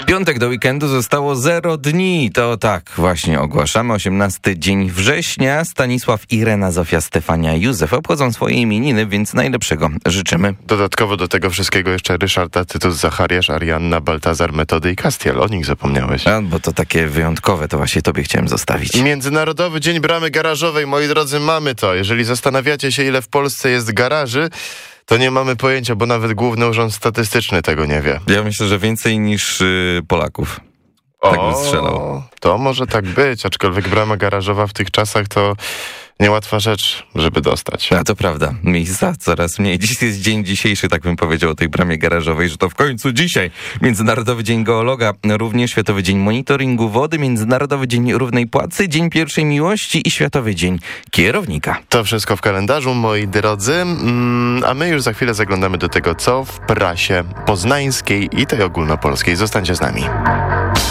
Piątek do weekendu zostało 0 dni. To tak właśnie ogłaszamy. 18 dzień września. Stanisław, Irena, Zofia, Stefania i Józef obchodzą swoje imieniny, więc najlepszego życzymy. Dodatkowo do tego wszystkiego jeszcze Ryszard, Tytus, Zachariasz, Arianna, Baltazar, Metody i Kastiel. O nich zapomniałeś. A, bo to takie wyjątkowe, to właśnie tobie chciałem zostawić. Międzynarodowy Dzień Bramy Garażowej. Moi drodzy, mamy to. Jeżeli zastanawiacie się, ile w Polsce jest garaży, to nie mamy pojęcia, bo nawet Główny Urząd Statystyczny tego nie wie. Ja myślę, że więcej niż Polaków. Tak bym strzelał. To może tak być, aczkolwiek brama garażowa w tych czasach to niełatwa rzecz, żeby dostać. A to prawda, miejsca coraz mniej. Dziś jest dzień dzisiejszy, tak bym powiedział o tej bramie garażowej, że to w końcu dzisiaj. Międzynarodowy Dzień Geologa, również Światowy Dzień Monitoringu Wody, Międzynarodowy Dzień Równej Płacy, Dzień Pierwszej Miłości i Światowy Dzień Kierownika. To wszystko w kalendarzu, moi drodzy, a my już za chwilę zaglądamy do tego, co w prasie poznańskiej i tej ogólnopolskiej. Zostańcie z nami.